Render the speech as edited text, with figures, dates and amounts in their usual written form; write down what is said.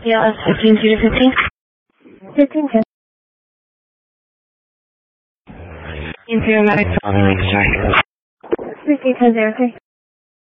Yeah, 15 to 15. 1510. Imperial Medic. 1510,